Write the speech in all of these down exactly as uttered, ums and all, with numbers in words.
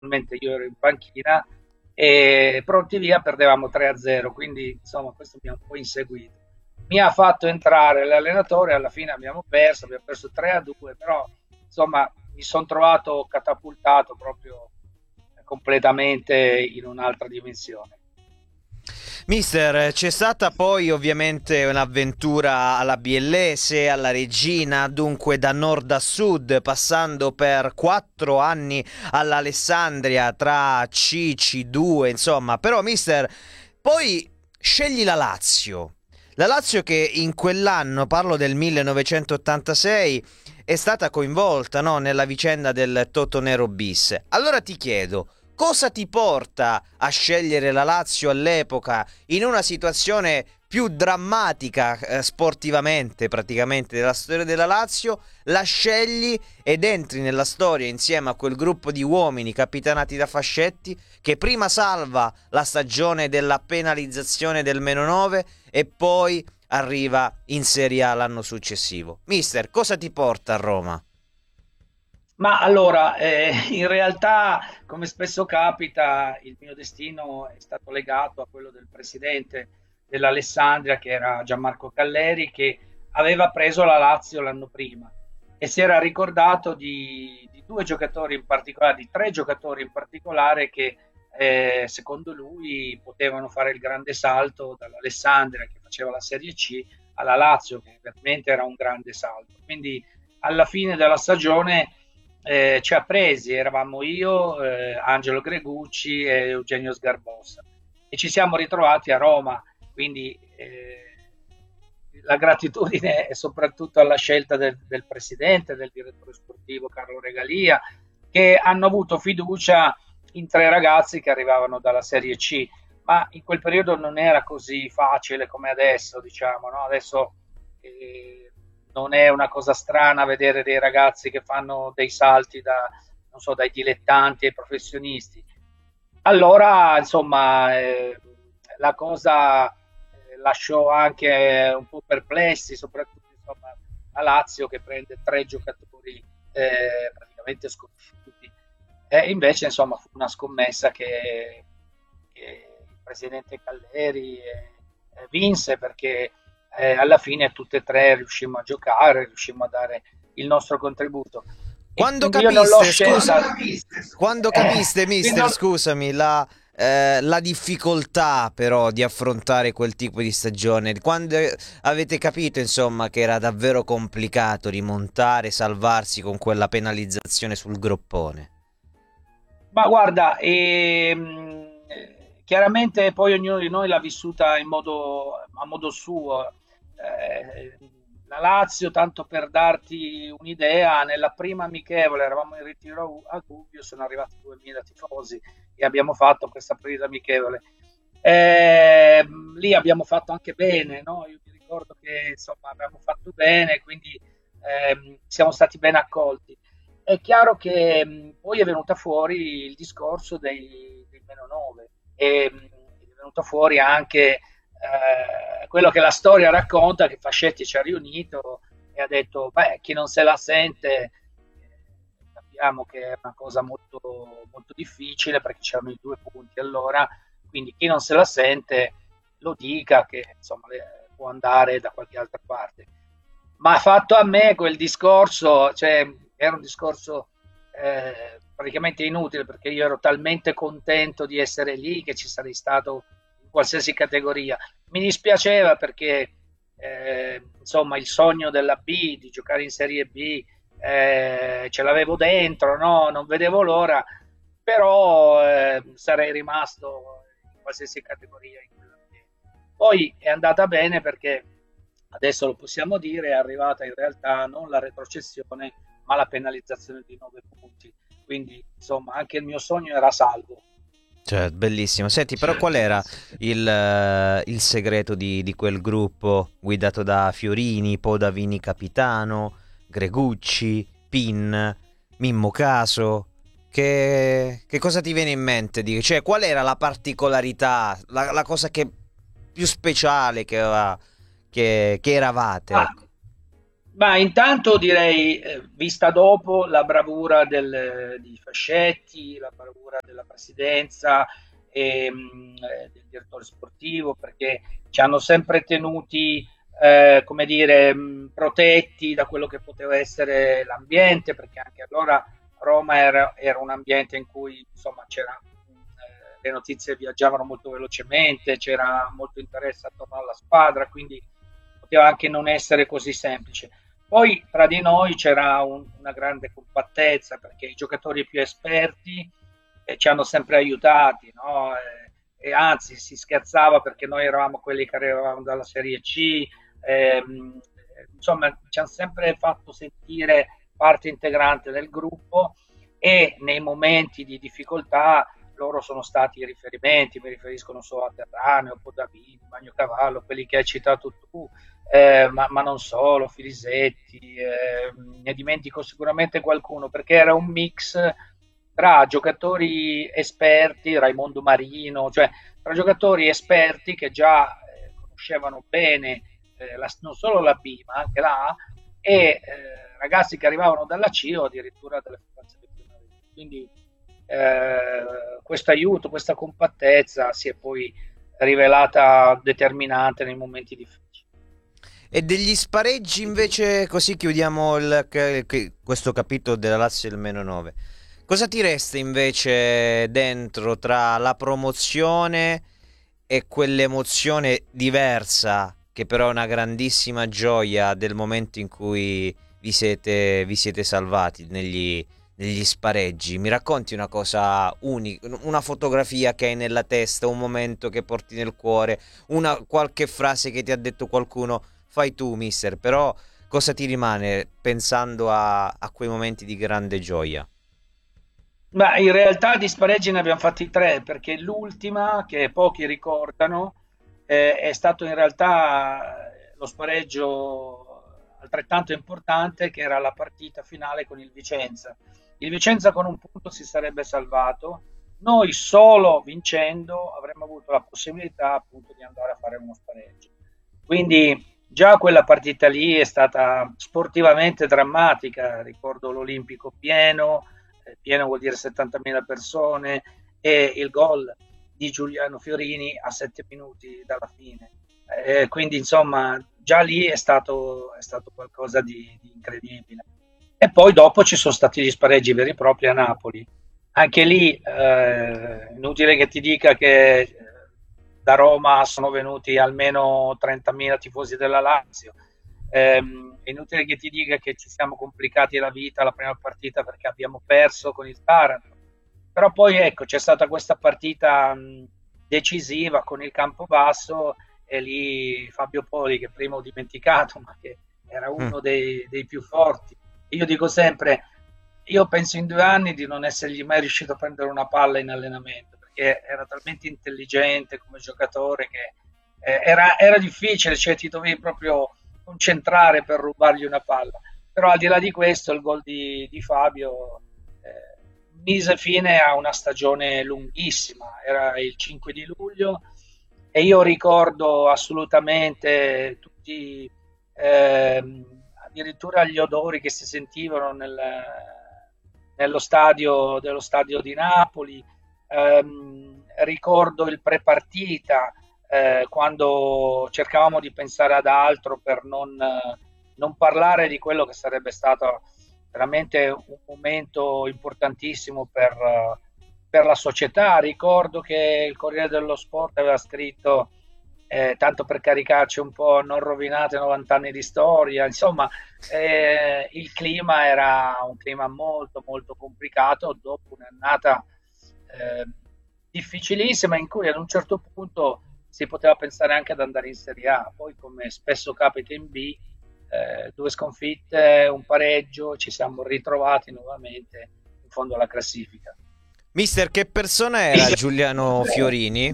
mentre io ero in panchina, e pronti via perdevamo tre a zero, quindi insomma questo mi ha un po' inseguito. Mi ha fatto entrare l'allenatore, alla fine abbiamo perso, abbiamo perso tre a due, però insomma mi sono trovato catapultato proprio completamente in un'altra dimensione. Mister, c'è stata poi ovviamente un'avventura alla Biellese, alla Regina, dunque da nord a sud, passando per quattro anni all'Alessandria tra C, C due, insomma. Però, mister, poi scegli la Lazio. La Lazio che in quell'anno, parlo del millenovecentottantasei, è stata coinvolta, no, nella vicenda del Totonero bis. Allora ti chiedo, cosa ti porta a scegliere la Lazio all'epoca in una situazione più drammatica eh, sportivamente praticamente della storia della Lazio? La scegli ed entri nella storia insieme a quel gruppo di uomini capitanati da Fascetti che prima salva la stagione della penalizzazione del meno nove e poi arriva in Serie A l'anno successivo. Mister, cosa ti porta a Roma? Ma allora, eh, in realtà, come spesso capita, il mio destino è stato legato a quello del presidente dell'Alessandria, che era Gianmarco Calleri, che aveva preso la Lazio l'anno prima e si era ricordato di, di due giocatori in particolare, di tre giocatori in particolare che eh, secondo lui potevano fare il grande salto dall'Alessandria, che faceva la Serie C, alla Lazio, che veramente era un grande salto. Quindi alla fine della stagione eh, ci ha presi, eravamo io, eh, Angelo Gregucci e Eugenio Sgarbossa e ci siamo ritrovati a Roma, quindi eh, la gratitudine è soprattutto alla scelta del, del presidente, del direttore sportivo Carlo Regalia, che hanno avuto fiducia in tre ragazzi che arrivavano dalla Serie C, ma in quel periodo non era così facile come adesso, diciamo, no? Adesso eh, non è una cosa strana vedere dei ragazzi che fanno dei salti da, non so, dai dilettanti ai professionisti. Allora, insomma, eh, la cosa eh, lasciò anche un po' perplessi, soprattutto insomma, la Lazio che prende tre giocatori eh, praticamente sconosciuti. E invece, insomma, fu una scommessa che, che il presidente Calleri eh, eh, vinse perché eh, alla fine tutte e tre riuscimmo a giocare, riuscimmo a dare il nostro contributo. E Quando quindi io non l'ho capiste, scelta. scusa, quando capiste, Eh, quindi mister, non- scusami, la, eh, la difficoltà però di affrontare quel tipo di stagione, quando avete capito, insomma, che era davvero complicato rimontare, salvarsi con quella penalizzazione sul groppone? Ma guarda, ehm, chiaramente poi ognuno di noi l'ha vissuta in modo, a modo suo. Eh, la Lazio, tanto per darti un'idea, nella prima amichevole eravamo in ritiro a Gubbio, sono arrivati duemila tifosi e abbiamo fatto questa prima amichevole. Eh, lì abbiamo fatto anche bene, no? Io mi ricordo che insomma abbiamo fatto bene, quindi ehm, siamo stati ben accolti. È chiaro che mh, poi è venuta fuori il discorso dei, dei meno nove e mh, è venuto fuori anche eh, quello che la storia racconta, che Fascetti ci ha riunito e ha detto, beh, chi non se la sente, eh, capiamo che è una cosa molto, molto difficile perché c'erano i due punti allora, quindi chi non se la sente lo dica che insomma le- può andare da qualche altra parte. Ma fatto a me quel discorso, cioè era un discorso eh, praticamente inutile perché io ero talmente contento di essere lì che ci sarei stato in qualsiasi categoria. Mi dispiaceva perché eh, insomma il sogno della B, di giocare in Serie B, eh, ce l'avevo dentro, no? Non vedevo l'ora, però eh, sarei rimasto in qualsiasi categoria in quell'ambiente. Poi è andata bene perché adesso lo possiamo dire, è arrivata in realtà non la retrocessione, ma la penalizzazione di nove punti. Quindi, insomma, anche il mio sogno era salvo. Cioè, bellissimo. Senti, però qual era il, eh, il segreto di, di quel gruppo guidato da Fiorini, Podavini capitano, Gregucci, Pin, Mimmo Caso? Che, che cosa ti viene in mente? Di, cioè, qual era la particolarità, la, la cosa che più speciale che, aveva- che, che eravate? Ma Ecco. Ma intanto direi, eh, vista dopo, la bravura del- di Fascetti, la bravura della presidenza e mh, eh, del direttore sportivo, perché ci hanno sempre tenuti, eh, come dire, mh, protetti da quello che poteva essere l'ambiente, perché anche allora Roma era, era un ambiente in cui, insomma, c'era, mh, eh, le notizie viaggiavano molto velocemente, c'era molto interesse attorno alla squadra, quindi poteva anche non essere così semplice. Poi tra di noi c'era un- una grande compattezza perché i giocatori più esperti eh, ci hanno sempre aiutati, no? E, e anzi si scherzava perché noi eravamo quelli che arrivavamo dalla Serie C, ehm, insomma ci hanno sempre fatto sentire parte integrante del gruppo e nei momenti di difficoltà loro sono stati i riferimenti, mi riferisco non solo a Terraneo, Podavini, Magnocavallo, quelli che hai citato tu, eh, ma, ma non solo, Filisetti, eh, ne dimentico sicuramente qualcuno, perché era un mix tra giocatori esperti, Raimondo Marino, cioè tra giocatori esperti che già eh, conoscevano bene eh, la, non solo la B, ma anche la A, e eh, ragazzi che arrivavano dalla C o addirittura dalle formazioni primarie. Quindi eh, questo aiuto, questa compattezza si è poi rivelata determinante nei momenti difficili. E degli spareggi invece, così chiudiamo il- che- che- questo capitolo della Lazio del meno nove. Cosa ti resta invece dentro tra la promozione e quell'emozione diversa, che però è una grandissima gioia del momento in cui vi siete, vi siete salvati negli, negli spareggi? Mi racconti una cosa unica, una fotografia che hai nella testa, un momento che porti nel cuore, una qualche frase che ti ha detto qualcuno, fai tu, mister, però cosa ti rimane pensando a, a quei momenti di grande gioia? Ma in realtà di spareggi ne abbiamo fatti tre, perché l'ultima, che pochi ricordano, eh, è stato in realtà eh, lo spareggio altrettanto importante, che era la partita finale con il Vicenza. Il Vicenza con un punto si sarebbe salvato, noi solo vincendo avremmo avuto la possibilità appunto di andare a fare uno spareggio. Quindi già quella partita lì è stata sportivamente drammatica, ricordo l'Olimpico pieno, eh, pieno vuol dire settantamila persone, e il gol di Giuliano Fiorini a sette minuti dalla fine. Eh, quindi insomma già lì è stato, è stato qualcosa di, di incredibile. E poi dopo ci sono stati gli spareggi veri e propri a Napoli. Anche lì, eh, inutile che ti dica che eh, da Roma sono venuti almeno trentamila tifosi della Lazio. Ehm, è inutile che ti dica che ci siamo complicati la vita la prima partita perché abbiamo perso con il Taranto. Però poi ecco, c'è stata questa partita mh, decisiva con il Campobasso e lì Fabio Poli, che prima ho dimenticato, ma che era Mm. uno dei, dei più forti. Io dico sempre, io penso in due anni di non essergli mai riuscito a prendere una palla in allenamento, perché era talmente intelligente come giocatore che eh, era, era difficile, cioè ti dovevi proprio concentrare per rubargli una palla. Però al di là di questo, il gol di, di Fabio eh, mise fine a una stagione lunghissima, era il cinque di luglio e io ricordo assolutamente tutti, ehm, addirittura gli odori che si sentivano nel, nello stadio, dello stadio di Napoli. Ehm, ricordo il pre-partita, eh, quando cercavamo di pensare ad altro per non, eh, non parlare di quello che sarebbe stato veramente un momento importantissimo per, eh, per la società. Ricordo che il Corriere dello Sport aveva scritto, eh, tanto per caricarci un po', non rovinate novanta anni di storia, insomma, eh, il clima era un clima molto molto complicato dopo un'annata eh, difficilissima in cui ad un certo punto si poteva pensare anche ad andare in Serie A, poi come spesso capita in B, eh, due sconfitte, un pareggio, ci siamo ritrovati nuovamente in fondo alla classifica. Mister, che persona era Giuliano Fiorini?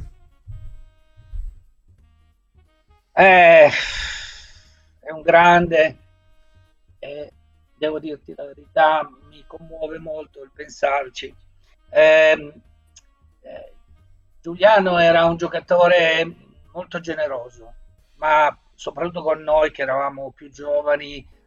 Eh, è un grande, e devo dirti la verità, mi commuove molto il pensarci. Eh, eh, Giuliano era un giocatore molto generoso, ma soprattutto con noi che eravamo più giovani,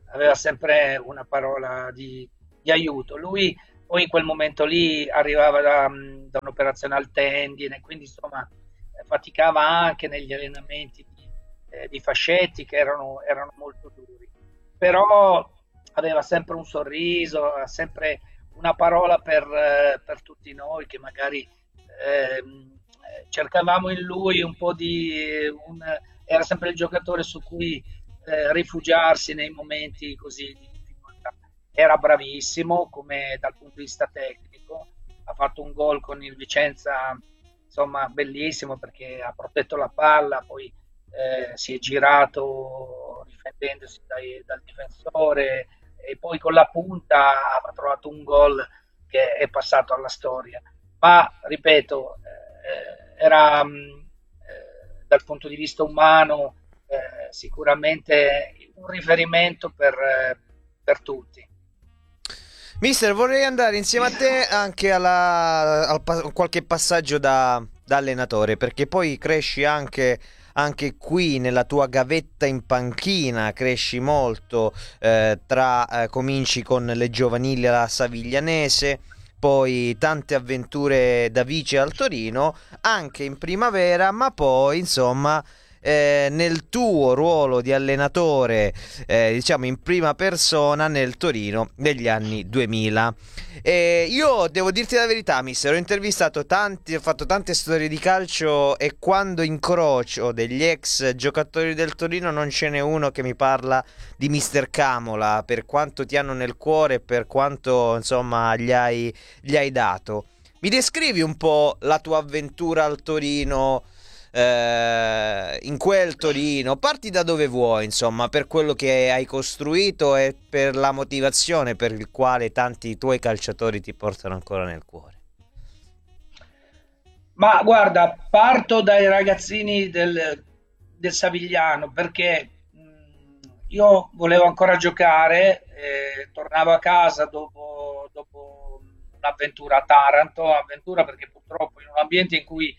aveva sempre una parola di, di aiuto. Lui poi in quel momento lì arrivava da, da un'operazione al tendine, quindi insomma faticava anche negli allenamenti di, eh, di fascetti che erano, erano molto duri, però aveva sempre un sorriso, sempre una parola per, eh, per tutti noi che magari ehm, cercavamo in lui un po' di... Un, era sempre il giocatore su cui eh, rifugiarsi nei momenti così di difficoltà. Era bravissimo come dal punto di vista tecnico, ha fatto un gol con il Vicenza, insomma, bellissimo perché ha protetto la palla, poi eh, si è girato difendendosi dai, dal difensore e poi con la punta ha trovato un gol che è passato alla storia. Ma ripeto, eh, era mh, eh, dal punto di vista umano eh, sicuramente un riferimento per, eh, per tutti. Mister, vorrei andare insieme a te anche alla, al pa- qualche passaggio da, da allenatore, perché poi cresci anche, anche qui nella tua gavetta in panchina, cresci molto, eh, tra eh, cominci con le giovanili alla Saviglianese, poi tante avventure da vice al Torino, anche in primavera, ma poi insomma eh, nel tuo ruolo di allenatore, eh, diciamo in prima persona nel Torino degli anni duemila. E io devo dirti la verità, mister, ho intervistato tanti, ho fatto tante storie di calcio e quando incrocio degli ex giocatori del Torino non ce n'è uno che mi parla di mister Camola, per quanto ti hanno nel cuore e per quanto insomma gli hai, gli hai dato. Mi descrivi un po' la tua avventura al Torino, eh, in quel Torino, parti da dove vuoi, insomma, per quello che hai costruito e per la motivazione per il quale tanti tuoi calciatori ti portano ancora nel cuore. Ma guarda, parto dai ragazzini del, del Savigliano perché mh, io volevo ancora giocare, eh, tornavo a casa dopo, dopo un'avventura a Taranto, avventura perché purtroppo in un ambiente in cui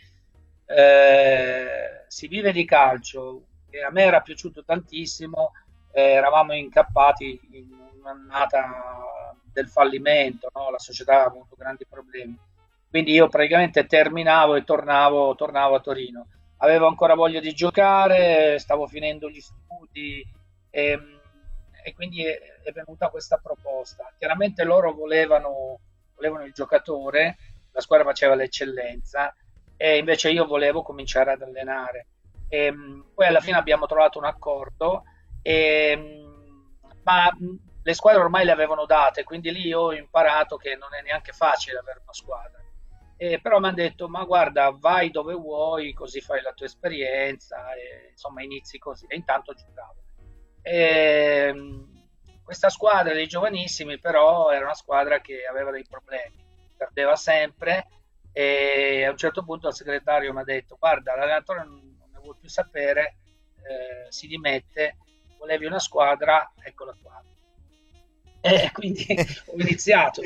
eh, si vive di calcio, che a me era piaciuto tantissimo, eh, eravamo incappati in un'annata del fallimento, no? La società ha avuto grandi problemi. Quindi io praticamente terminavo e tornavo, tornavo a Torino. Avevo ancora voglia di giocare, stavo finendo gli studi e, e quindi è, è venuta questa proposta. Chiaramente loro volevano, volevano il giocatore, la squadra faceva l'eccellenza e invece io volevo cominciare ad allenare. E, poi alla fine abbiamo trovato un accordo, e, ma le squadre ormai le avevano date, quindi lì io ho imparato che non è neanche facile avere una squadra. Eh, però mi hanno detto, ma guarda, vai dove vuoi, così fai la tua esperienza, e, insomma inizi così. E intanto giocavo. E, questa squadra dei giovanissimi però era una squadra che aveva dei problemi, perdeva sempre e a un certo punto il segretario mi ha detto, guarda, l'allenatore non, non ne vuole più sapere, eh, si dimette, volevi una squadra, eccola qua. E quindi ho iniziato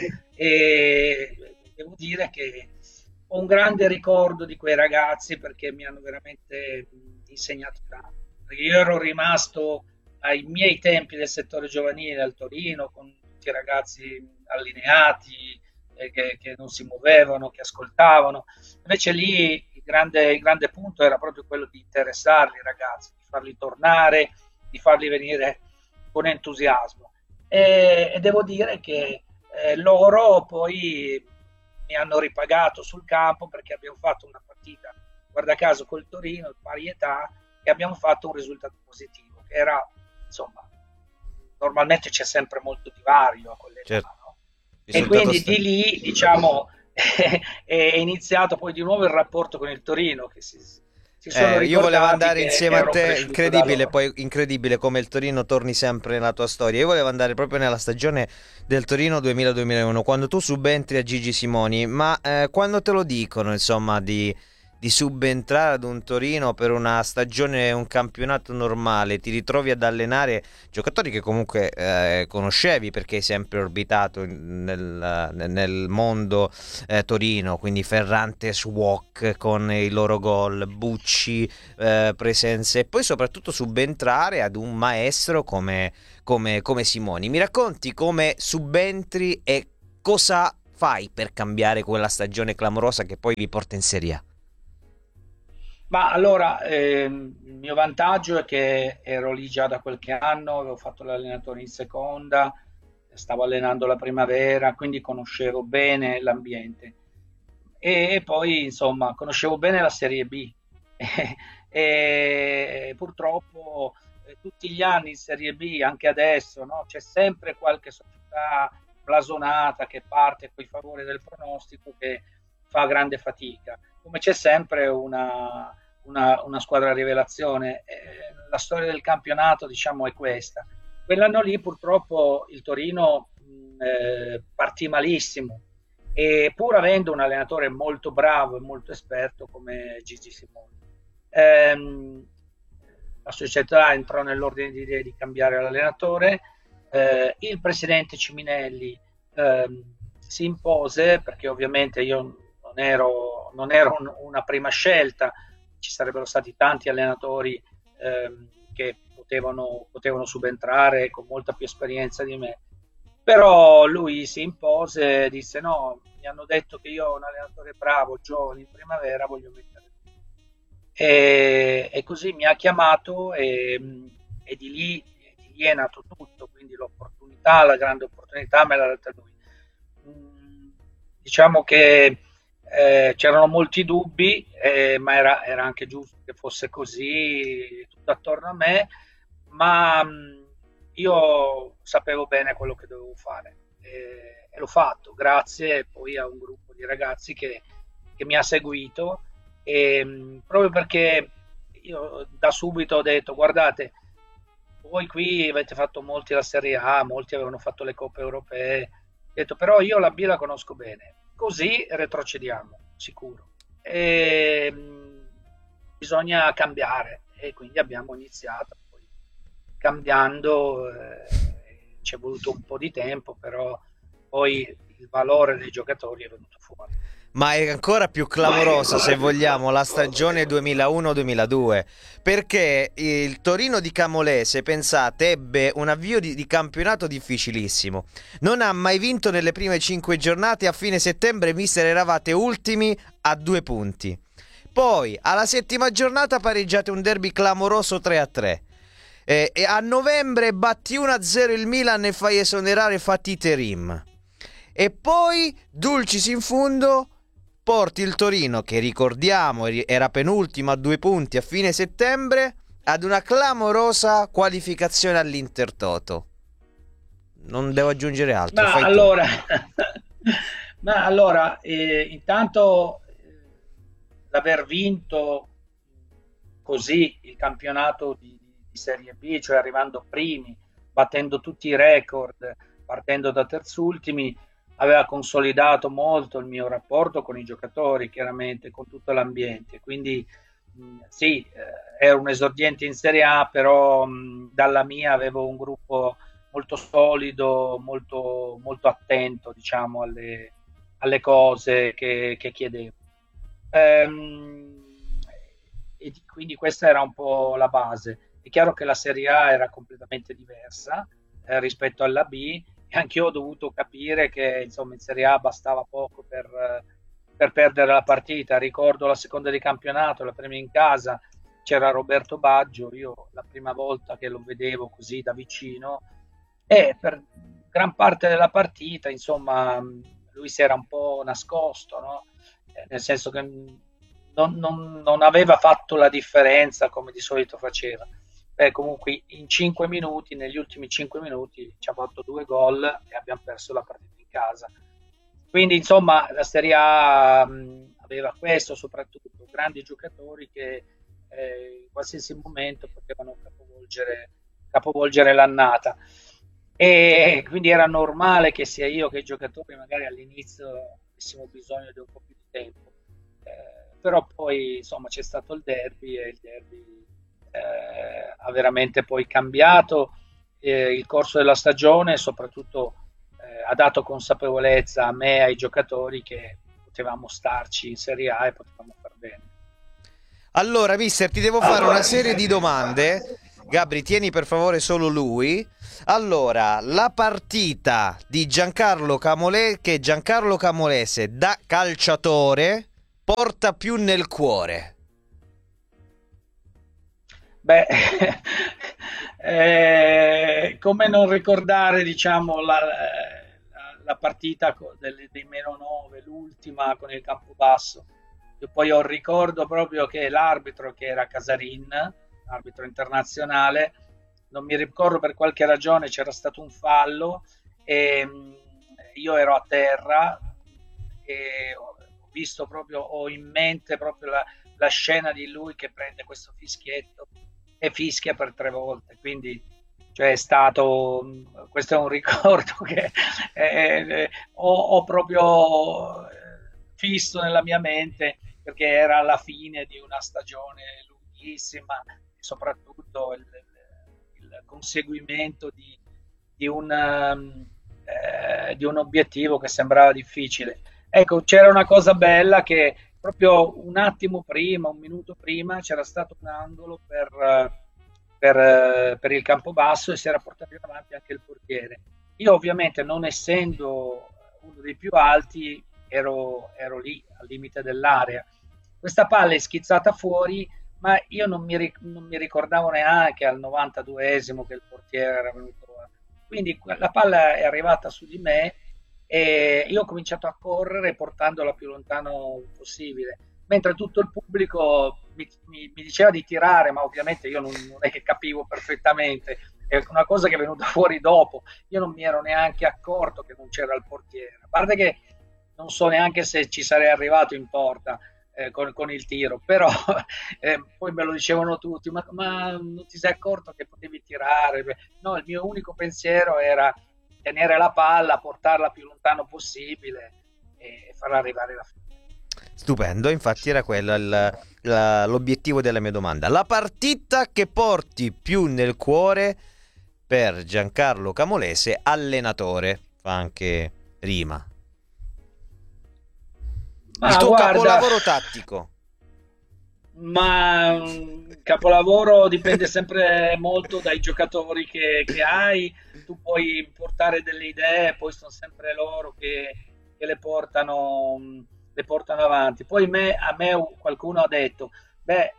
e devo dire che ho un grande ricordo di quei ragazzi perché mi hanno veramente insegnato tanto. Perché io ero rimasto ai miei tempi del settore giovanile al Torino con tutti i ragazzi allineati, eh, che, che non si muovevano, che ascoltavano. Invece lì il grande, il grande punto era proprio quello di interessarli i ragazzi, di farli tornare, di farli venire con entusiasmo. E, e devo dire che eh, loro poi mi hanno ripagato sul campo perché abbiamo fatto una partita, guarda caso, col Torino, di pari età, e abbiamo fatto un risultato positivo, che era, insomma, normalmente c'è sempre molto divario a quell'età, certo. No? E quindi sta... di lì, diciamo, è iniziato poi di nuovo il rapporto con il Torino, che si... Eh, io volevo andare insieme a te, incredibile, poi incredibile come il Torino torni sempre nella tua storia. Io volevo andare proprio nella stagione del Torino duemila duemilauno, quando tu subentri a Gigi Simoni, ma eh, quando te lo dicono, insomma, di, di di subentrare ad un Torino per una stagione, un campionato normale, ti ritrovi ad allenare giocatori che comunque eh, conoscevi perché hai sempre orbitato in- nel, nel mondo eh, Torino, quindi Ferrantes, Wok con i loro gol, Bucci, eh, presenze, e poi soprattutto subentrare ad un maestro come, come, come Simoni. Mi racconti come subentri e cosa fai per cambiare quella stagione clamorosa che poi vi porta in Serie A? Ma allora, ehm, il mio vantaggio è che ero lì già da qualche anno, avevo fatto l'allenatore in seconda, stavo allenando la primavera, quindi conoscevo bene l'ambiente. E, e poi, insomma, conoscevo bene la Serie B. E, purtroppo eh, tutti gli anni in Serie B, anche adesso, no, c'è sempre qualche società blasonata che parte con i favori del pronostico che fa grande fatica, come c'è sempre una, una, una squadra rivelazione. Eh, la storia del campionato, diciamo, è questa. Quell'anno lì purtroppo il Torino mh, eh, partì malissimo, e pur avendo un allenatore molto bravo e molto esperto come Gigi Simoni. Ehm, la società entrò nell'ordine di idee di cambiare l'allenatore, eh, il presidente Ciminelli ehm, si impose, perché ovviamente io non ero, non ero un- una prima scelta, ci sarebbero stati tanti allenatori ehm, che potevano, potevano subentrare con molta più esperienza di me, però lui si impose e disse no, mi hanno detto che io ho un allenatore bravo, giovane, in primavera, voglio mettere lui. E, e così mi ha chiamato e, e di lì, di lì è nato tutto, quindi l'opportunità, la grande opportunità me l'ha data lui. Mm, Diciamo che eh, c'erano molti dubbi, eh, ma era, era anche giusto che fosse così, tutto attorno a me, ma mh, io sapevo bene quello che dovevo fare e, e l'ho fatto, grazie poi a un gruppo di ragazzi che, che mi ha seguito, e, mh, proprio perché io da subito ho detto guardate, voi qui avete fatto molti la Serie A, molti avevano fatto le coppe europee, ho detto però io la B la conosco bene, così retrocediamo, sicuro. E, mh, bisogna cambiare e quindi abbiamo iniziato, poi cambiando, eh, ci è voluto un po' di tempo, però poi il valore dei giocatori è venuto fuori. Ma è ancora più clamorosa, se vogliamo, la stagione duemilauno duemiladue, perché il Torino di Camolese, pensate, ebbe un avvio di, di campionato difficilissimo. Non ha mai vinto nelle prime cinque giornate. A fine settembre, mister, eravate ultimi a due punti. Poi, alla settima giornata, pareggiate un derby clamoroso tre a tre. Eh, e a novembre batti uno a zero il Milan e fai esonerare Fatih Terim. E poi, dulcis in fundo, porti il Torino, che ricordiamo era penultimo a due punti a fine settembre, ad una clamorosa qualificazione all'Intertoto. Non devo aggiungere altro, Ma fai tu. allora, ma allora eh, intanto eh, l'aver vinto così il campionato di, di Serie B, cioè arrivando primi, battendo tutti i record, partendo da terzultimi, aveva consolidato molto il mio rapporto con i giocatori, chiaramente con tutto l'ambiente. Quindi mh, sì, eh, ero un esordiente in Serie A, però mh, dalla mia avevo un gruppo molto solido, molto, molto attento, diciamo, alle, alle cose che, che chiedevo. Ehm, e di- quindi questa era un po' la base. È chiaro che la Serie A era completamente diversa eh, rispetto alla B, e anche io ho dovuto capire che insomma in Serie A bastava poco per, eh, per perdere la partita. Ricordo la seconda di campionato, la prima in casa, c'era Roberto Baggio, io la prima volta che lo vedevo così da vicino, e per gran parte della partita, insomma, lui si era un po' nascosto, no? Eh, nel senso che non, non- non aveva fatto la differenza come di solito faceva. Beh, comunque in cinque minuti, negli ultimi cinque minuti, ci ha fatto due gol e abbiamo perso la partita in casa. Quindi, insomma, la Serie A mh, aveva questo soprattutto, grandi giocatori che eh, in qualsiasi momento potevano capovolgere, capovolgere l'annata. E quindi era normale che sia io che i giocatori magari all'inizio avessimo bisogno di un po' più di tempo. Eh, però poi insomma c'è stato il derby e il derby eh, ha veramente poi cambiato eh, il corso della stagione e soprattutto eh, ha dato consapevolezza a me e ai giocatori che potevamo starci in Serie A e potevamo far bene. Allora, mister, ti devo fare una serie di domande. Gabri, tieni per favore solo lui. Allora, la partita di Giancarlo Camolese, che Giancarlo Camolese da calciatore porta più nel cuore. Beh, eh, come non ricordare, diciamo, la, la, la partita dei, dei meno nove, l'ultima con il Campobasso. Io poi ho il ricordo proprio che l'arbitro, che era Casarin, arbitro internazionale, non mi ricordo per qualche ragione, c'era stato un fallo e io ero a terra e ho visto proprio, ho in mente proprio la, la scena di lui che prende questo fischietto e fischia per tre volte, quindi cioè è stato, questo è un ricordo che eh, eh, ho, ho proprio fisso nella mia mente, perché era alla fine di una stagione lunghissima e soprattutto il, il conseguimento di, di, un, eh, di un obiettivo che sembrava difficile. Ecco, c'era una cosa bella che proprio un attimo prima, un minuto prima, c'era stato un angolo per, per, per il Campobasso e si era portato avanti anche il portiere. Io ovviamente, non essendo uno dei più alti, ero, ero lì al limite dell'area. Questa palla è schizzata fuori, ma io non mi, non mi ricordavo neanche al novantaduesimo che il portiere era venuto. Quindi la palla è arrivata su di me e io ho cominciato a correre portandola più lontano possibile, mentre tutto il pubblico mi, mi, mi diceva di tirare, ma ovviamente io non, non è che capivo perfettamente, è una cosa che è venuta fuori dopo, io non mi ero neanche accorto che non c'era il portiere, a parte che non so neanche se ci sarei arrivato in porta eh, con, con il tiro, però eh, poi me lo dicevano tutti, ma, ma non ti sei accorto che potevi tirare? No, il mio unico pensiero era tenere la palla, portarla più lontano possibile e farla arrivare alla fine. Stupendo, infatti era quello il, la, l'obiettivo della mia domanda. La partita che porti più nel cuore per Giancarlo Camolese, allenatore, fa anche rima. Ma Il tuo guarda, capolavoro tattico. Ma un capolavoro dipende sempre molto dai giocatori che, che hai. Tu puoi portare delle idee, poi sono sempre loro che, che le portano, le portano avanti. Poi me, a me qualcuno ha detto, beh, eh,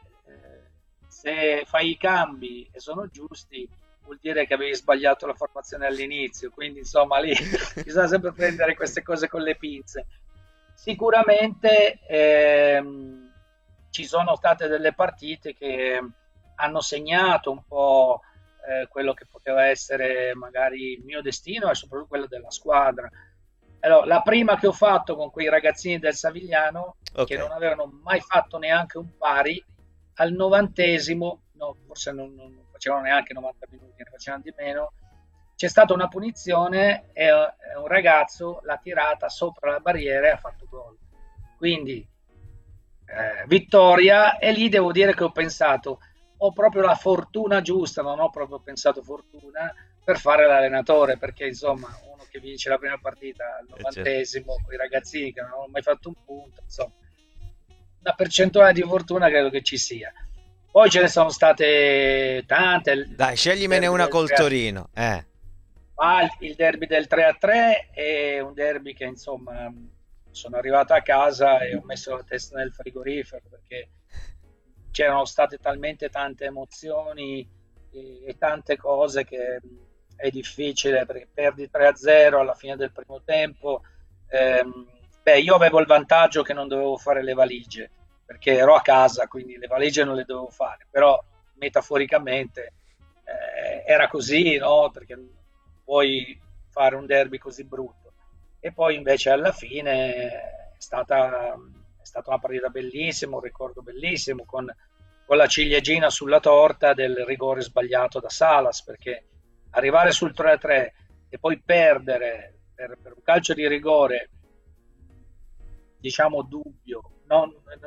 se fai i cambi e sono giusti, vuol dire che avevi sbagliato la formazione all'inizio. Quindi insomma lì bisogna sempre prendere queste cose con le pinze. Sicuramente ehm, ci sono state delle partite che hanno segnato un po' eh, quello che poteva essere magari il mio destino e soprattutto quello della squadra. Allora, la prima che ho fatto con quei ragazzini del Savigliano, Ok. che non avevano mai fatto neanche un pari, al novantesimo, no, forse non, non facevano neanche novanta minuti, ne facevano di meno, c'è stata una punizione e un ragazzo l'ha tirata sopra la barriera e ha fatto gol. Quindi eh, vittoria, e lì devo dire che ho pensato, ho proprio la fortuna giusta, non ho proprio pensato fortuna per fare l'allenatore, perché insomma uno che vince la prima partita al novantesimo con i ragazzini che non hanno mai fatto un punto, insomma una percentuale di fortuna credo che ci sia. Poi ce ne sono state tante. Dai, sceglimene una col Torino. Eh. Ah, il derby del tre a tre è un derby che insomma sono arrivato a casa e ho messo la testa nel frigorifero, perché c'erano state talmente tante emozioni e, e tante cose che è difficile, perché perdi tre a zero alla fine del primo tempo. Ehm, beh, io avevo il vantaggio che non dovevo fare le valigie, perché ero a casa, quindi le valigie non le dovevo fare, però metaforicamente eh, era così, no? Perché puoi fare un derby così brutto. E poi invece alla fine è stata, è stata una partita bellissima, un ricordo bellissimo, con, con la ciliegina sulla torta del rigore sbagliato da Salas, perché arrivare sul tre a tre e poi perdere per, per un calcio di rigore, diciamo dubbio, non,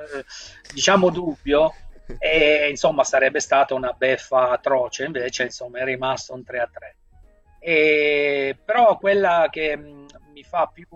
eh, diciamo dubbio, e insomma sarebbe stata una beffa atroce, invece insomma è rimasto un tre a tre. E, però quella che mh, mi fa più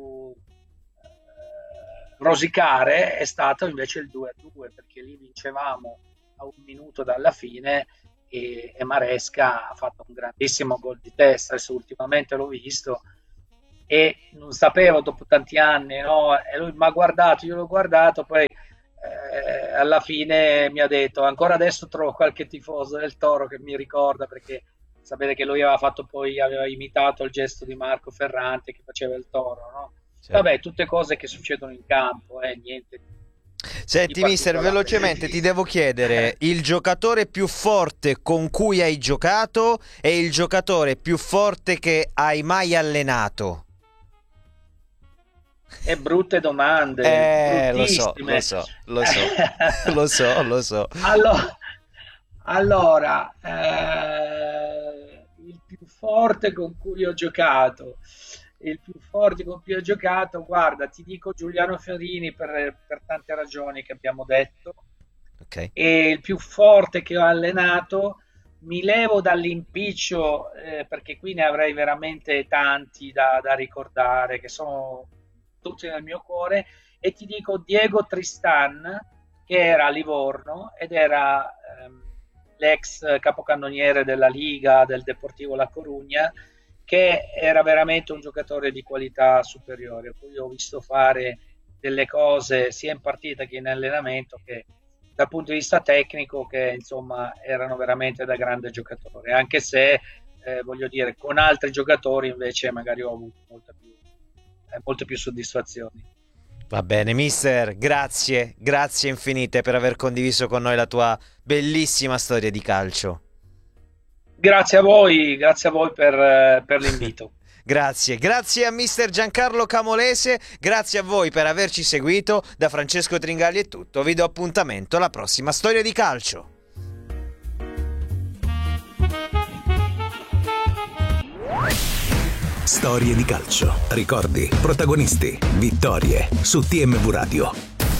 eh, rosicare è stato invece il due a due, perché lì vincevamo a un minuto dalla fine e, e Maresca ha fatto un grandissimo gol di testa. Adesso ultimamente l'ho visto e non sapevo dopo tanti anni, no? E lui mi ha guardato, io l'ho guardato, poi eh, alla fine mi ha detto ancora adesso trovo qualche tifoso del Toro che mi ricorda, perché sapete che lui aveva fatto poi, aveva imitato il gesto di Marco Ferrante che faceva il Toro, no? Certo. Vabbè, tutte cose che succedono in campo, eh, niente. Senti mister, velocemente ti devo chiedere il giocatore più forte con cui hai giocato e il giocatore più forte che hai mai allenato. E brutte domande, eh, lo so, lo so, lo so, lo so, lo so. Allora, allora eh, il più forte con cui ho giocato, il più forte con cui ho giocato, guarda, ti dico Giuliano Fiorini per, per tante ragioni che abbiamo detto. Okay. E il più forte che ho allenato, mi levo dall'impiccio eh, perché qui ne avrei veramente tanti da, da ricordare, che sono tutti nel mio cuore, e ti dico Diego Tristan, che era a Livorno ed era ehm, l'ex capocannoniere della Liga del Deportivo La Corugna, che era veramente un giocatore di qualità superiore. Poi ho visto fare delle cose sia in partita che in allenamento che dal punto di vista tecnico che insomma erano veramente da grande giocatore, anche se eh, voglio dire con altri giocatori invece magari ho avuto molta più molte più soddisfazioni. Va bene mister, grazie, grazie infinite per aver condiviso con noi la tua bellissima storia di calcio. Grazie a voi, grazie a voi per, per l'invito. Grazie, grazie a mister Giancarlo Camolese, grazie a voi per averci seguito. Da Francesco Tringali è tutto, vi do appuntamento alla prossima storia di calcio. Storie di calcio, ricordi, protagonisti, vittorie su T M V Radio.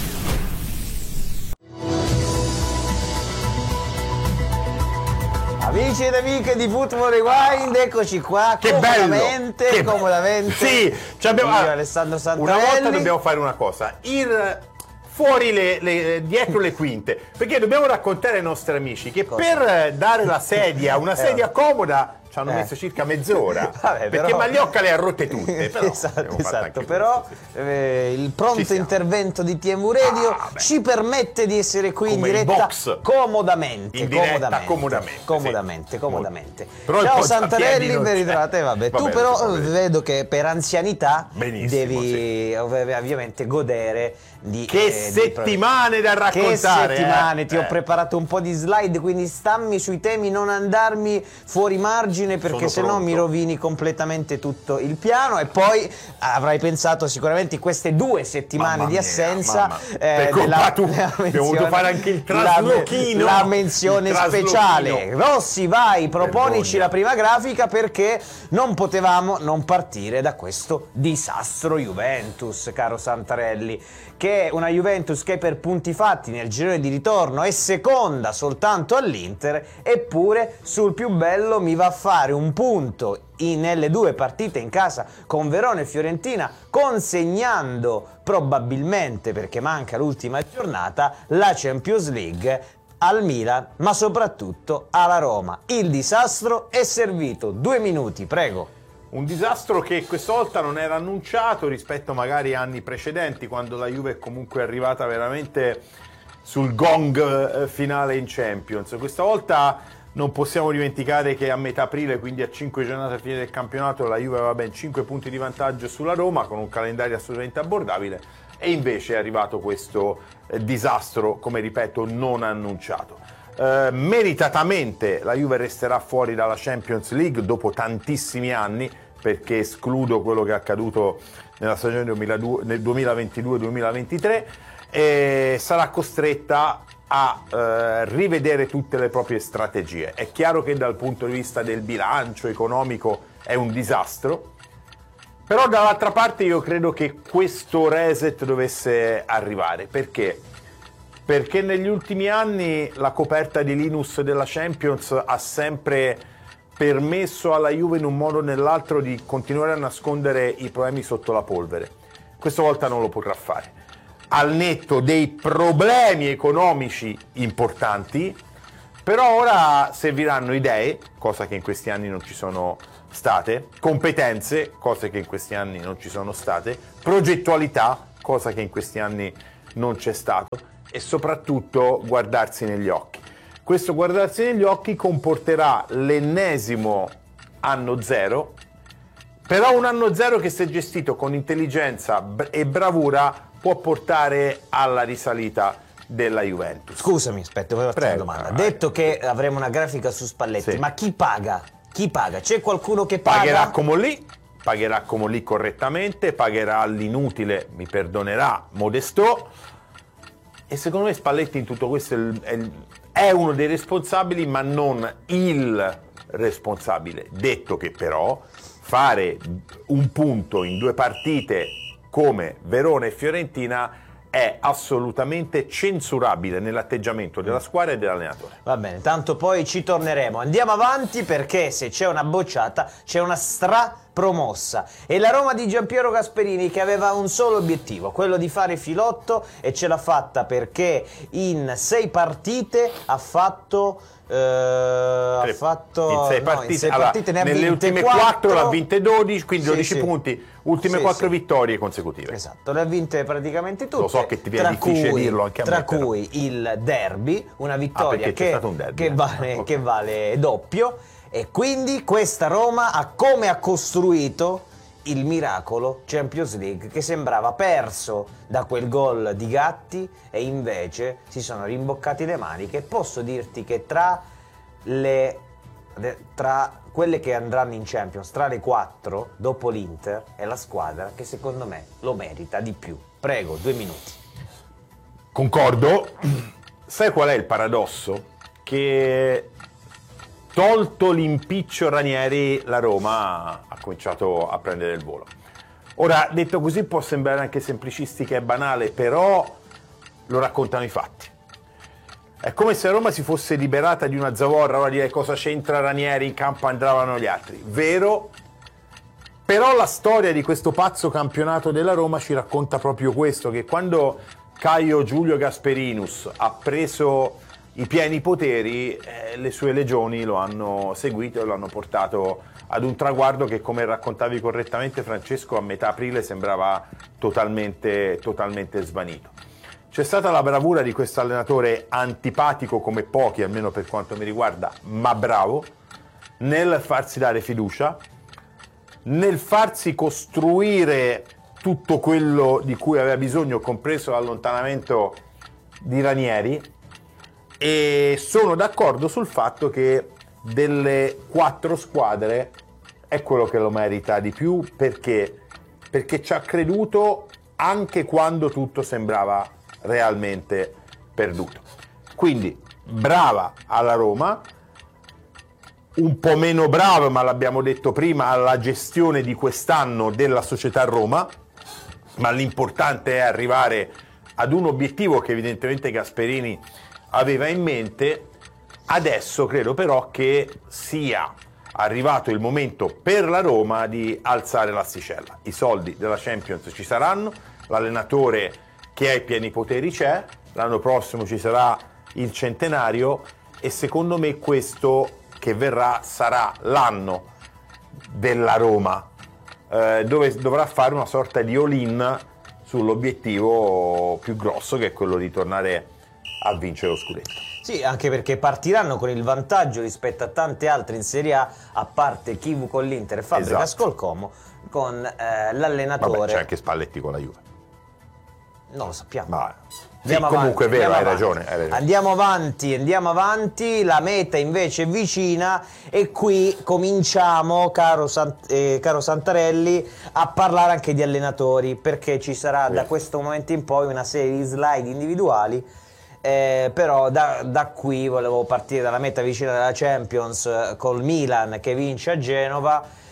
Amici ed amiche di Football Rewind, eccoci qua, che comodamente, bello, che comodamente. Sì, cioè abbiamo, io, Alessandro Santarelli. Una volta dobbiamo fare una cosa, il, fuori le, le, dietro le quinte, perché dobbiamo raccontare ai nostri amici che cosa? Per dare la sedia, una sedia comoda, ci hanno eh. messo circa mezz'ora. Vabbè, perché però... Magliocca le ha rotte tutte. Però esatto, esatto. Però eh, il pronto intervento di T M V Radio ah, ci permette di essere qui in diretta comodamente. In diretta comodamente. Comodamente. Comodamente, sì. comodamente. Però ciao Santarelli, ben ritrovate. Vabbè, vabbè, tu però vabbè. vedo che per anzianità Benissimo, devi sì. ovviamente godere di che eh, settimane di da raccontare. Che settimane, eh? ti ho eh. preparato un po' di slide, quindi stammi sui temi, non andarmi fuori margine perché sennò mi rovini completamente tutto il piano. E poi avrai pensato sicuramente in queste due settimane mamma di assenza mia, eh, della, tu, della menzione, abbiamo dovuto fare anche il traslochino, la, la menzione speciale. Rossi, vai, proponici Vergogna. La prima grafica, perché non potevamo non partire da questo disastro Juventus, caro Santarelli, che è una Juventus che per punti fatti nel girone di ritorno è seconda soltanto all'Inter, eppure sul più bello mi va a fare un punto in, nelle due partite in casa con Verona e Fiorentina, consegnando probabilmente, perché manca l'ultima giornata, la Champions League al Milan, ma soprattutto alla Roma. Il disastro è servito. Due minuti, prego. Un disastro che questa volta non era annunciato rispetto magari a anni precedenti, quando la Juve è comunque arrivata veramente sul gong finale in Champions. Questa volta non possiamo dimenticare che a metà aprile, quindi a cinque giornate alla fine del campionato, la Juve aveva ben cinque punti di vantaggio sulla Roma, con un calendario assolutamente abbordabile, e invece è arrivato questo eh, disastro, come ripeto, non annunciato. Eh, meritatamente la Juve resterà fuori dalla Champions League dopo tantissimi anni, perché escludo quello che è accaduto nella stagione duemilaventidue duemilaventitré, e sarà costretta a eh, rivedere tutte le proprie strategie. È chiaro che dal punto di vista del bilancio economico è un disastro, Però dall'altra parte io credo che questo reset dovesse arrivare. Perché? Perché negli ultimi anni la coperta di Linus della Champions ha sempre permesso alla Juve in un modo o nell'altro di continuare a nascondere i problemi sotto la polvere. Questa volta non lo potrà fare. Al netto dei problemi economici importanti, però ora serviranno idee, cosa che in questi anni non ci sono state, competenze, cose che in questi anni non ci sono state, progettualità, cosa che in questi anni non c'è stato, e soprattutto guardarsi negli occhi. Questo guardarsi negli occhi comporterà l'ennesimo anno zero, però un anno zero che, se gestito con intelligenza e bravura, può portare alla risalita della Juventus. Scusami, aspetta, volevo fare una domanda. Detto che avremo una grafica su Spalletti, Sì. ma chi paga? Chi paga? C'è qualcuno che paga? Pagherà Comolli, pagherà Comolli correttamente, pagherà l'inutile, mi perdonerà, Modestò, e secondo me Spalletti in tutto questo è, è, è uno dei responsabili, ma non il responsabile. Detto che però fare un punto in due partite come Verona e Fiorentina è assolutamente censurabile nell'atteggiamento della squadra e dell'allenatore. Va bene, tanto poi ci torneremo. Andiamo avanti, perché se c'è una bocciata c'è una strapromossa. E la Roma di Giampiero Gasperini, che aveva un solo obiettivo, quello di fare filotto, e ce l'ha fatta, perché in sei partite ha fatto... Uh, ha fatto in sei no, partite, in sei allora, partite ne ha nelle vinte ultime quattro, quattro l'ha vinte dodici, quindi sì, dodici sì. punti, ultime Sì, quattro sì. vittorie consecutive. Esatto, le ha vinte praticamente tutte. Lo so che ti viene tra difficile cui, dirlo anche a tra me, però. cui il derby, una Ah, vittoria perché c'è che, stato un derby, che eh. vale, Ok. che vale doppio, e quindi questa Roma ha come ha costruito il miracolo Champions League, che sembrava perso da quel gol di Gatti, e invece si sono rimboccati le maniche. Posso dirti che tra le tra quelle che andranno in Champions, tra le quattro, dopo l'Inter, è la squadra che secondo me lo merita di più. Prego, due minuti. Concordo. Sai qual è il paradosso? Che tolto l'impiccio Ranieri, la Roma ha cominciato a prendere il volo. Ora, detto così può sembrare anche semplicistica e banale, però lo raccontano i fatti. È come se Roma si fosse liberata di una zavorra, ora dire cosa c'entra Ranieri, in campo andavano gli altri. Vero, però la storia di questo pazzo campionato della Roma ci racconta proprio questo, che quando Caio Giulio Gasperinus ha preso i pieni poteri, eh, le sue legioni lo hanno seguito e lo hanno portato ad un traguardo che, come raccontavi correttamente Francesco, a metà aprile sembrava totalmente, totalmente svanito. C'è stata la bravura di questo allenatore, antipatico come pochi, almeno per quanto mi riguarda, ma bravo, nel farsi dare fiducia, nel farsi costruire tutto quello di cui aveva bisogno, compreso l'allontanamento di Ranieri, e sono d'accordo sul fatto che delle quattro squadre è quello che lo merita di più, perché perché ci ha creduto anche quando tutto sembrava realmente perduto. Quindi brava alla Roma, un po' meno brava, ma l'abbiamo detto prima, alla gestione di quest'anno della società Roma, ma l'importante è arrivare ad un obiettivo che evidentemente Gasperini aveva in mente. Adesso credo però che sia arrivato il momento per la Roma di alzare l'asticella. I soldi della Champions ci saranno, l'allenatore che ha i pieni poteri c'è, l'anno prossimo ci sarà il centenario, e secondo me questo che verrà sarà l'anno della Roma, eh, dove dovrà fare una sorta di all-in sull'obiettivo più grosso, che è quello di tornare a vincere lo scudetto. Sì, anche perché partiranno con il vantaggio rispetto a tante altre in Serie A, a parte Chivu con l'Inter e Fabregas Esatto. col Como, con eh, l'allenatore. Vabbè, c'è anche Spalletti con la Juve. Non lo sappiamo. Ma sì, Andiamo comunque avanti, è vero, hai andiamo ragione, avanti. hai ragione. Andiamo avanti, andiamo avanti, la meta invece è vicina, e qui cominciamo, caro, Sant- eh, caro Santarelli, a parlare anche di allenatori, perché ci sarà Sì. da questo momento in poi una serie di slide individuali, eh, però da, da qui volevo partire dalla meta vicina della Champions, eh, col Milan che vince a Genova.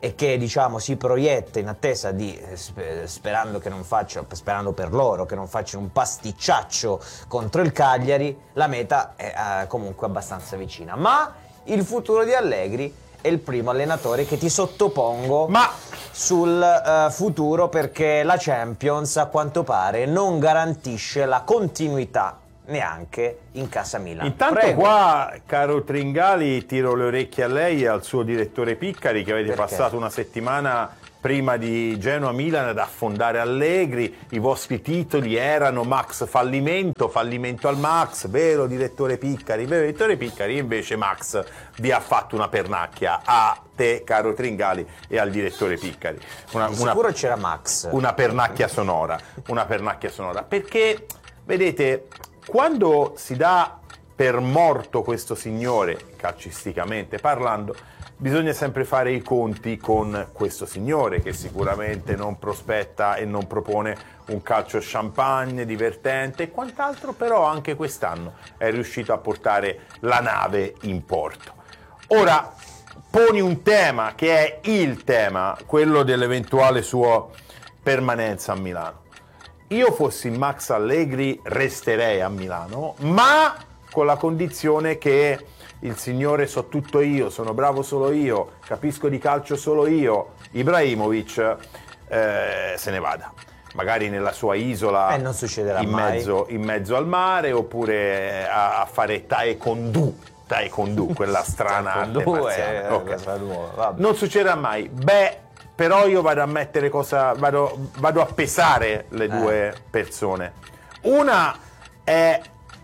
e che diciamo si proietta in attesa di, sperando che non faccia, sperando per loro che non facciano un pasticciaccio contro il Cagliari, la meta è eh, comunque abbastanza vicina. Ma il futuro di Allegri è il primo allenatore che ti sottopongo Ma... sul uh, futuro, perché la Champions a quanto pare non garantisce la continuità neanche in casa Milan. Intanto Prego. Qua, caro Tringali, tiro le orecchie a lei e al suo direttore Piccari, che avete Perché? passato una settimana prima di Genoa-Milan ad affondare Allegri. I vostri titoli erano Max fallimento, fallimento al Max, vero direttore Piccari? Vero direttore Piccari, invece Max vi ha fatto una pernacchia a te, caro Tringali, e al direttore Piccari. Una, Di una, sicuro c'era Max. una pernacchia sonora, una pernacchia sonora, perché vedete, quando si dà per morto questo signore, calcisticamente parlando, bisogna sempre fare i conti con questo signore, che sicuramente non prospetta e non propone un calcio champagne divertente e quant'altro, però anche quest'anno è riuscito a portare la nave in porto. Ora poni un tema che è il tema, quello dell'eventuale sua permanenza a Milano. Io fossi Max Allegri resterei a Milano, ma con la condizione che il signore so tutto io, sono bravo solo io, capisco di calcio solo io, Ibrahimovic eh, se ne vada. Magari nella sua isola eh, non succederà in, mai. Mezzo, in mezzo al mare, oppure a, a fare taekwondo, taekwondo, quella strana arte marziale. È Okay. cosa nuova, vabbè. Non succederà mai. Beh, però io vado a mettere cosa, vado, vado a pesare le Eh. due persone. Una è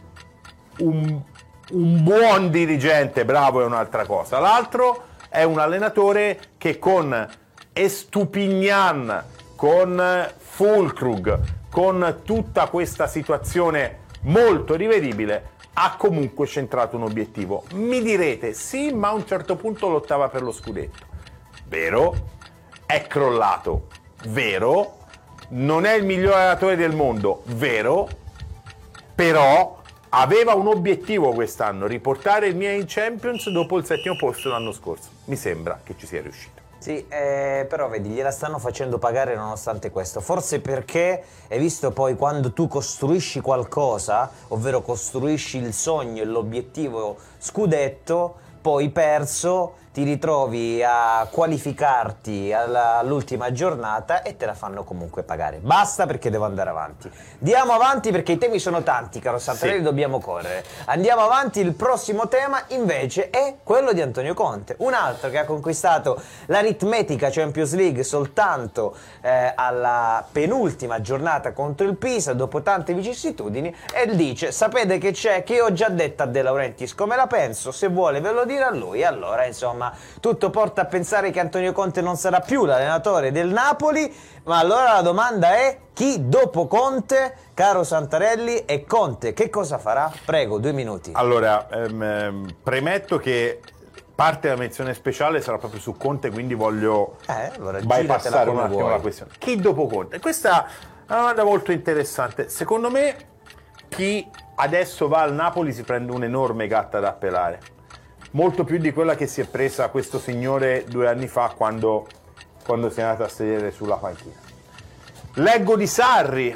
un, un buon dirigente, bravo, è un'altra cosa. L'altro è un allenatore che con Estupignan, con Füllkrug, con tutta questa situazione molto rivedibile, ha comunque centrato un obiettivo. Mi direte, sì, ma a un certo punto lottava per lo scudetto. Vero? È crollato, vero? Non è il miglior allenatore del mondo, vero? Però aveva un obiettivo quest'anno, riportare il Milan in Champions dopo il settimo posto l'anno scorso. Mi sembra che ci sia riuscito. Sì, eh, però vedi, gliela stanno facendo pagare nonostante questo. Forse perché, hai visto poi, quando tu costruisci qualcosa, ovvero costruisci il sogno e l'obiettivo scudetto, poi perso, ti ritrovi a qualificarti alla- all'ultima giornata e te la fanno comunque pagare. Basta, perché devo andare avanti. Andiamo avanti perché i temi sono tanti, caro Santarelli, Sì. dobbiamo correre. Andiamo avanti, il prossimo tema invece è quello di Antonio Conte, un altro che ha conquistato l'aritmetica Champions League soltanto eh, alla penultima giornata contro il Pisa, dopo tante vicissitudini, e dice: sapete che c'è, che io ho già detto a De Laurentiis come la penso, se vuole ve lo dire a lui. Allora, insomma, tutto porta a pensare che Antonio Conte non sarà più l'allenatore del Napoli, ma allora la domanda è: chi dopo Conte, caro Santarelli? E Conte che cosa farà? Prego, due minuti. Allora, ehm, ehm, premetto che parte della menzione speciale sarà proprio su Conte, quindi voglio Eh, allora giratela bypassare un come attimo vuoi. la questione. Chi dopo Conte? Questa è una domanda molto interessante. Secondo me, chi adesso va al Napoli si prende un'enorme gatta da pelare. Molto più di quella che si è presa questo signore due anni fa quando, quando si è andato a sedere sulla panchina. Leggo di Sarri,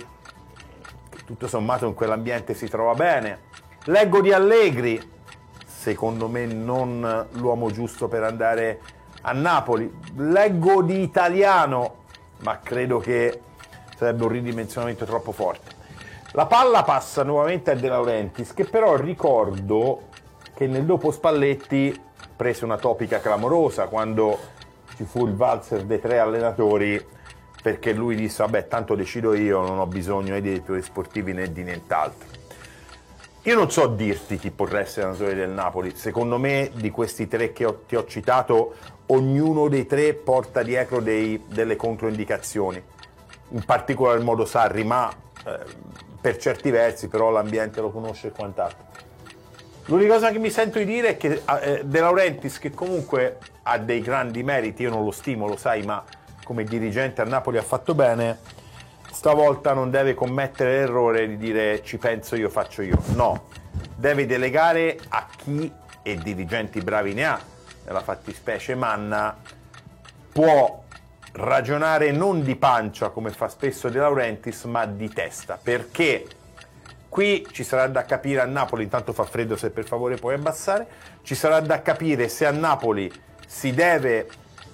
che tutto sommato in quell'ambiente si trova bene. Leggo di Allegri, secondo me non l'uomo giusto per andare a Napoli. Leggo di Italiano, ma credo che sarebbe un ridimensionamento troppo forte. La palla passa nuovamente a De Laurentiis, che però ricordo che nel dopo Spalletti prese una topica clamorosa quando ci fu il valzer dei tre allenatori, perché lui disse: vabbè, tanto decido io, non ho bisogno né di direttori sportivi né di nient'altro. Io non so dirti chi potrà essere allenatore del Napoli. Secondo me, di questi tre che ho, ti ho citato, ognuno dei tre porta dietro dei, delle controindicazioni, in particolar modo Sarri, ma eh, per certi versi però l'ambiente lo conosce e quant'altro. L'unica cosa che mi sento di dire è che eh, De Laurentiis, che comunque ha dei grandi meriti, io non lo stimo, lo sai, ma come dirigente a Napoli ha fatto bene, stavolta non deve commettere l'errore di dire ci penso io, faccio io. No, deve delegare a chi, e dirigenti bravi ne ha, nella fattispecie Manna, può ragionare non di pancia come fa spesso De Laurentiis, ma di testa, perché qui ci sarà da capire a Napoli, intanto fa freddo, se per favore puoi abbassare, ci sarà da capire se a Napoli si deve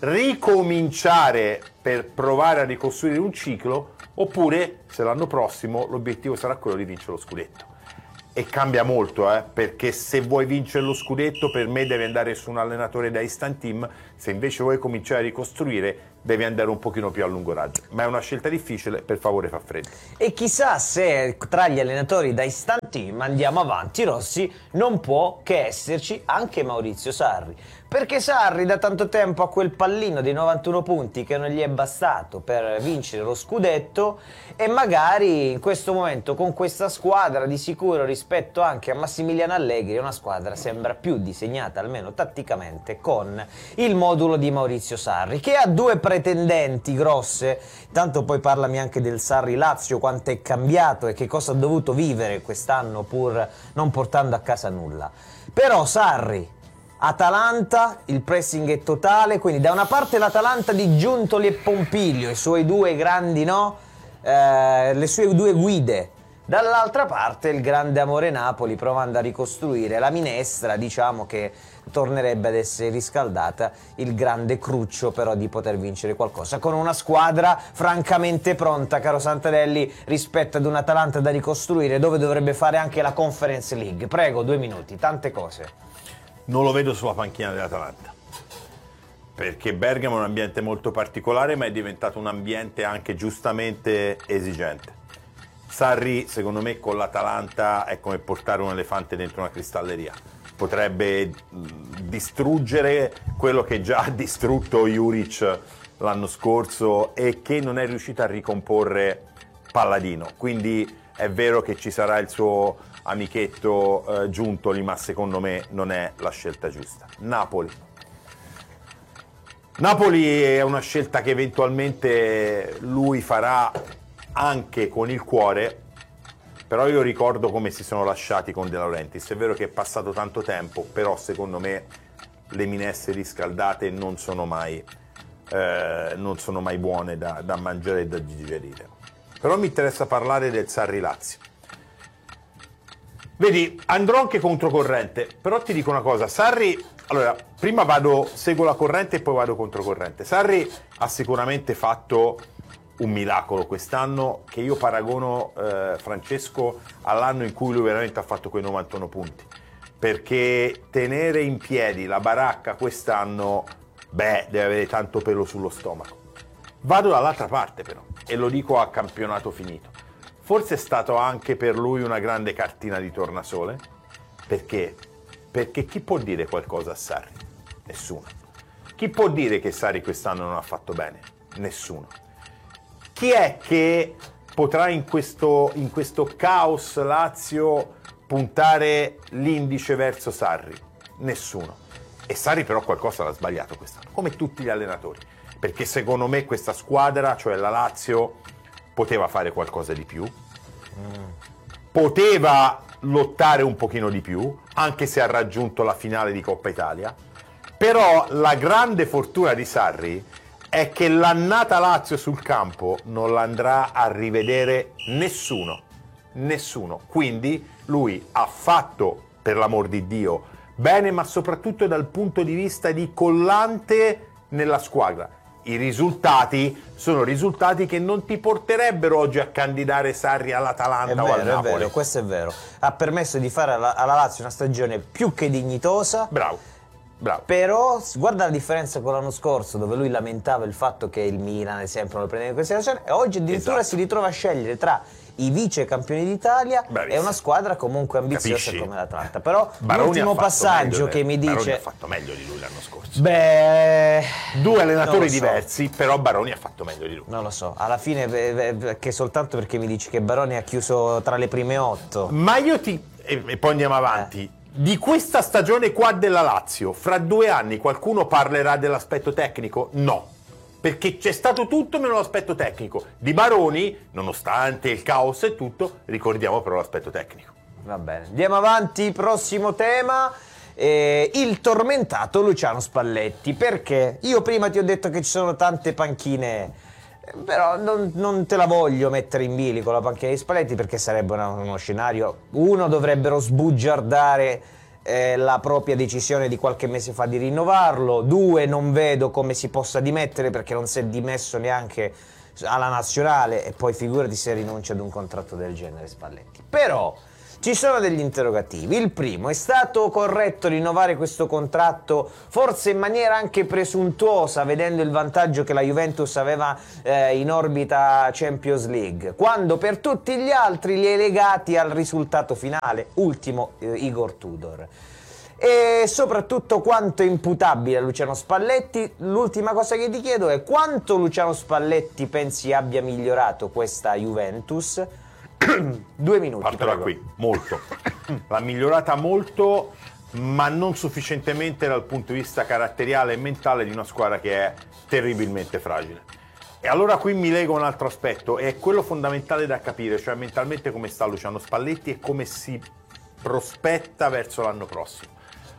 ricominciare per provare a ricostruire un ciclo, oppure se l'anno prossimo l'obiettivo sarà quello di vincere lo scudetto. E cambia molto, eh, perché se vuoi vincere lo scudetto, per me devi andare su un allenatore da instant team, se invece vuoi cominciare a ricostruire devi andare un pochino più a lungo raggio, ma è una scelta difficile, per favore fa freddo. E chissà se tra gli allenatori da instant team, andiamo avanti Rossi, non può che esserci anche Maurizio Sarri, perché Sarri da tanto tempo ha quel pallino di novantuno punti che non gli è bastato per vincere lo scudetto, e magari in questo momento con questa squadra, di sicuro rispetto anche a Massimiliano Allegri, una squadra sembra più disegnata, almeno tatticamente, con il modulo di Maurizio Sarri, che ha due pretendenti grosse. Tanto poi parlami anche del Sarri Lazio, quanto è cambiato e che cosa ha dovuto vivere quest'anno pur non portando a casa nulla. Però Sarri, Atalanta, il pressing è totale, quindi da una parte l'Atalanta di Giuntoli e Pompilio, i suoi due grandi, no? Eh, le sue due guide. Dall'altra parte il grande amore Napoli, provando a ricostruire la minestra, diciamo che tornerebbe ad essere riscaldata, il grande cruccio però di poter vincere qualcosa, con una squadra francamente pronta, caro Santarelli, rispetto ad un Atalanta da ricostruire, dove dovrebbe fare anche la Conference League. Prego, due minuti, tante cose. Non lo vedo sulla panchina dell'Atalanta, perché Bergamo è un ambiente molto particolare, ma è diventato un ambiente anche giustamente esigente. Sarri, secondo me, con l'Atalanta è come portare un elefante dentro una cristalleria. Potrebbe distruggere quello che già ha distrutto Juric l'anno scorso e che non è riuscito a ricomporre Palladino. Quindi è vero che ci sarà il suo amichetto eh, Giuntoli, ma secondo me non è la scelta giusta. Napoli. Napoli è una scelta che eventualmente lui farà anche con il cuore, però io ricordo come si sono lasciati con De Laurentiis. È vero che è passato tanto tempo, però secondo me le minestre riscaldate non sono mai, eh, non sono mai buone da, da mangiare e da digerire. Però mi interessa parlare del Sarri Lazio. Vedi, andrò anche controcorrente, però ti dico una cosa, Sarri, allora, prima vado, seguo la corrente e poi vado controcorrente. Sarri ha sicuramente fatto un miracolo quest'anno, che io paragono, eh, Francesco, all'anno in cui lui veramente ha fatto quei novantuno punti, perché tenere in piedi la baracca quest'anno, beh, deve avere tanto pelo sullo stomaco. Vado dall'altra parte però, e lo dico a campionato finito. Forse è stato anche per lui una grande cartina di tornasole. Perché? Perché chi può dire qualcosa a Sarri? Nessuno. Chi può dire che Sarri quest'anno non ha fatto bene? Nessuno. Chi è che potrà in questo, in questo caos Lazio puntare l'indice verso Sarri? Nessuno. E Sarri però qualcosa l'ha sbagliato quest'anno, come tutti gli allenatori. Perché secondo me questa squadra, cioè la Lazio, poteva fare qualcosa di più, poteva lottare un pochino di più, anche se ha raggiunto la finale di Coppa Italia. Però la grande fortuna di Sarri è che l'annata Lazio sul campo non l'andrà a rivedere nessuno, nessuno. Quindi lui ha fatto, per l'amor di Dio, bene, ma soprattutto dal punto di vista di collante nella squadra. I risultati sono risultati che non ti porterebbero oggi a candidare Sarri all'Atalanta è vero, o al Napoli. È vero, questo è vero. Ha permesso di fare alla, alla Lazio una stagione più che dignitosa. Bravo, bravo. Però guarda la differenza con l'anno scorso, dove lui lamentava il fatto che il Milan, ad esempio, non lo prendeva in considerazione, e oggi addirittura Esatto. si ritrova a scegliere tra i vice campioni d'Italia Bravissimo. e una squadra comunque ambiziosa Capisci? come l'Atalanta. Però Baroni l'ultimo ha fatto passaggio meglio, che mi Baroni dice... ha fatto meglio di lui l'anno scorso. Beh... Due non allenatori lo so. diversi, però Baroni ha fatto meglio di lui. Non lo so, alla fine beh, beh, che soltanto perché mi dici che Baroni ha chiuso tra le prime otto. Ma io ti... e, e poi andiamo avanti. Eh. Di questa stagione qua della Lazio, fra due anni qualcuno parlerà dell'aspetto tecnico? No. Perché c'è stato tutto meno l'aspetto tecnico. Di Baroni, nonostante il caos e tutto, ricordiamo però l'aspetto tecnico. Va bene, andiamo avanti, prossimo tema. eh, il tormentato Luciano Spalletti. Perché? Io prima ti ho detto che ci sono tante panchine, però non, non te la voglio mettere in bilico la panchina di Spalletti, perché sarebbe una, uno scenario. Uno, dovrebbero sbugiardare eh, la propria decisione di qualche mese fa di rinnovarlo. Due, non vedo come si possa dimettere, perché non si è dimesso neanche alla nazionale, e poi figurati se rinuncia ad un contratto del genere Spalletti. Però ci sono degli interrogativi. Il primo: è stato corretto rinnovare questo contratto, forse in maniera anche presuntuosa, vedendo il vantaggio che la Juventus aveva eh, in orbita Champions League, quando per tutti gli altri li hai legati al risultato finale, ultimo eh, Igor Tudor? E soprattutto, quanto è imputabile a Luciano Spalletti? L'ultima cosa che ti chiedo è quanto Luciano Spalletti pensi abbia migliorato questa Juventus. Due minuti. Parto da prego. qui, molto. L'ha migliorata molto, ma non sufficientemente dal punto di vista caratteriale e mentale di una squadra che è terribilmente fragile. E allora qui mi lego un altro aspetto, è quello fondamentale da capire, cioè mentalmente come sta Luciano Spalletti e come si prospetta verso l'anno prossimo.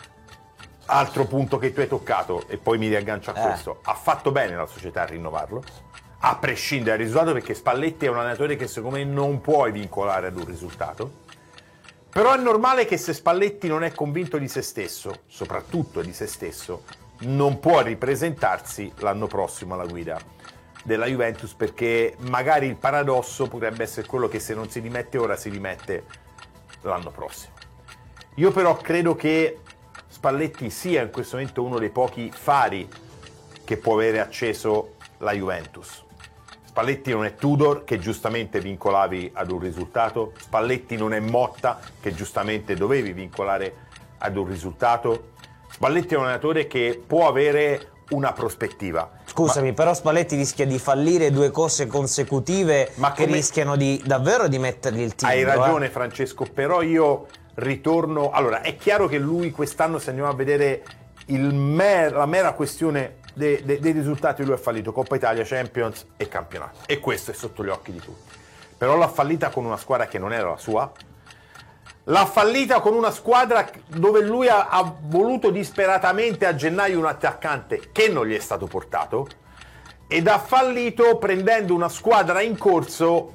Altro punto che tu hai toccato, e poi mi riaggancio a Eh. questo: ha fatto bene la società a rinnovarlo, a prescindere dal risultato, perché Spalletti è un allenatore che secondo me non puoi vincolare ad un risultato. Però è normale che se Spalletti non è convinto di se stesso, soprattutto di se stesso, non può ripresentarsi l'anno prossimo alla guida della Juventus, perché magari il paradosso potrebbe essere quello che se non si dimette ora si dimette l'anno prossimo. Io però credo che Spalletti sia in questo momento uno dei pochi fari che può avere acceso la Juventus. Spalletti non è Tudor, che giustamente vincolavi ad un risultato. Spalletti non è Motta, che giustamente dovevi vincolare ad un risultato. Spalletti è un allenatore che può avere una prospettiva. Scusami, ma... però Spalletti rischia di fallire due cose consecutive, ma che come... rischiano di davvero di mettergli il timbro. Hai ragione, eh? Francesco, però io ritorno... Allora, è chiaro che lui quest'anno, se andiamo a vedere il mer... la mera questione dei, dei, dei risultati, lui ha fallito Coppa Italia, Champions e campionato, e questo è sotto gli occhi di tutti. Però l'ha fallita con una squadra che non era la sua, l'ha fallita con una squadra dove lui ha, ha voluto disperatamente a gennaio un attaccante che non gli è stato portato, ed ha fallito prendendo una squadra in corso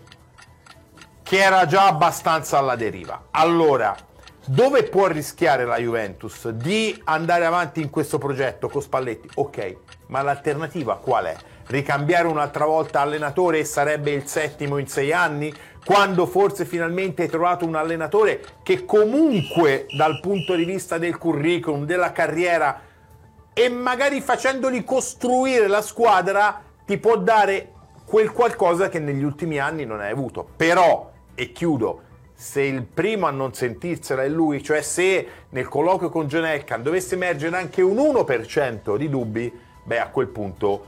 che era già abbastanza alla deriva. Allora, dove può rischiare la Juventus di andare avanti in questo progetto con Spalletti? Ok, ma l'alternativa qual è? Ricambiare un'altra volta allenatore, e sarebbe il settimo in sei anni, quando forse finalmente hai trovato un allenatore che comunque dal punto di vista del curriculum, della carriera, e magari facendoli costruire la squadra, ti può dare quel qualcosa che negli ultimi anni non hai avuto. Però, e chiudo, se il primo a non sentirsela è lui, cioè se nel colloquio con John Elkann dovesse emergere anche un uno per cento di dubbi, beh, a quel punto